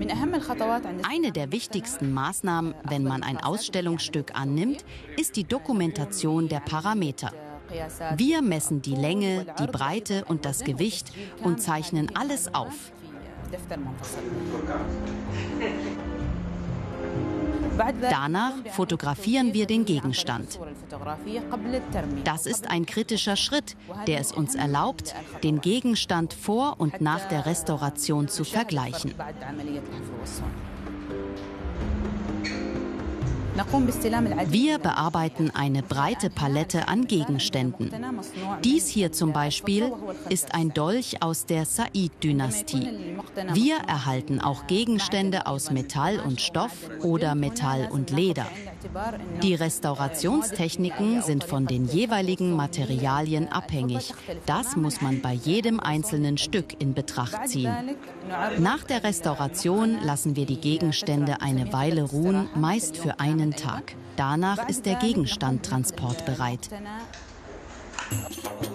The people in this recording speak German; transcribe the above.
Eine der wichtigsten Maßnahmen, wenn man ein Ausstellungsstück annimmt, ist die Dokumentation der Parameter. Wir messen die Länge, die Breite und das Gewicht und zeichnen alles auf. Danach fotografieren wir den Gegenstand. Das ist ein kritischer Schritt, der es uns erlaubt, den Gegenstand vor und nach der Restauration zu vergleichen. Wir bearbeiten eine breite Palette an Gegenständen. Dies hier zum Beispiel ist ein Dolch aus der Said-Dynastie. Wir erhalten auch Gegenstände aus Metall und Stoff oder Metall und Leder. Die Restaurationstechniken sind von den jeweiligen Materialien abhängig. Das muss man bei jedem einzelnen Stück in Betracht ziehen. Nach der Restauration lassen wir die Gegenstände eine Weile ruhen, meist für einen Tag. Danach ist der Gegenstand transportbereit.